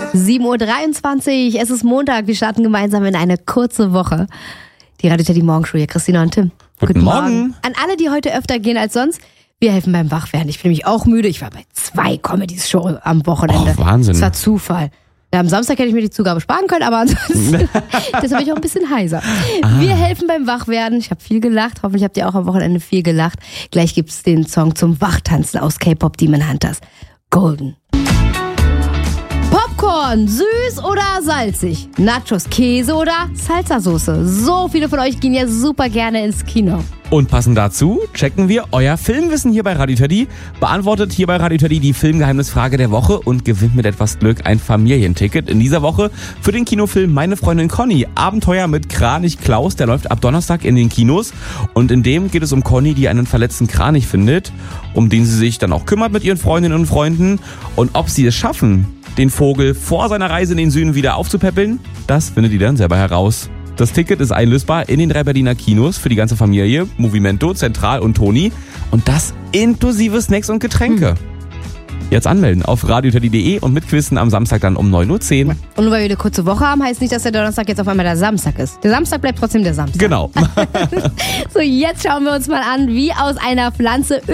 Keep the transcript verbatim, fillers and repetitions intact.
sieben Uhr dreiundzwanzig, es ist Montag, wir starten gemeinsam in eine kurze Woche. Die Radio Teddy Morgenshow hier, Christina und Tim. Guten, Guten Morgen. Morgen. An alle, die heute öfter gehen als sonst, wir helfen beim Wachwerden. Ich bin nämlich auch müde, ich war bei zwei Comedy-Shows am Wochenende. Oh, Wahnsinn. Das war Zufall. Ja, am Samstag hätte ich mir die Zugabe sparen können, aber ansonsten deshalb bin ich auch ein bisschen heiser. Ah. Wir helfen beim Wachwerden. Ich habe viel gelacht. Hoffentlich habt ihr auch am Wochenende viel gelacht. Gleich gibt's den Song zum Wachtanzen aus K-Pop Demon Hunters. Golden. Popcorn, süß oder salzig? Nachos, Käse oder Salsa-Soße? So viele von euch gehen ja super gerne ins Kino. Und passend dazu checken wir euer Filmwissen hier bei Radio Teddy. Beantwortet hier bei Radio Teddy die Filmgeheimnisfrage der Woche und gewinnt mit etwas Glück ein Familienticket. In dieser Woche für den Kinofilm Meine Freundin Conny. Abenteuer mit Kranich Klaus, der läuft ab Donnerstag in den Kinos. Und in dem geht es um Conny, die einen verletzten Kranich findet, um den sie sich dann auch kümmert mit ihren Freundinnen und Freunden. Und ob sie es schaffen, den Vogel vor seiner Reise in den Süden wieder aufzupäppeln, das findet ihr dann selber heraus. Das Ticket ist einlösbar in den drei Berliner Kinos für die ganze Familie, Movimento, Zentral und Toni. Und das inklusive Snacks und Getränke. Hm. Jetzt anmelden auf radio teddy punkt de und mitquissen am Samstag dann um neun Uhr zehn. Und nur weil wir eine kurze Woche haben, heißt nicht, dass der Donnerstag jetzt auf einmal der Samstag ist. Der Samstag bleibt trotzdem der Samstag. Genau. So, jetzt schauen wir uns mal an, wie aus einer Pflanze